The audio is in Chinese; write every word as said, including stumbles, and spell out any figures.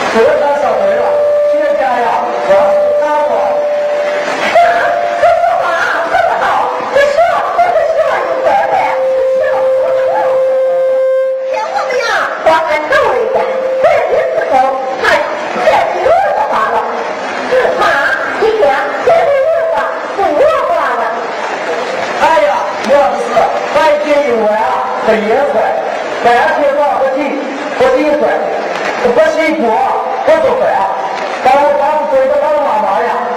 这咱说对了，学家呀，我是干过。 这说话这么好，这说这是说你对的，像我们呀，我还走了一遍，回去之后还这几个就完了。妈，一天这些日子不我管了。 哎呀，我不是，白天因为啊，这野菜，白天早不洗，不洗菜，不洗锅，不做饭，把我把我嘴都把我妈妈呀。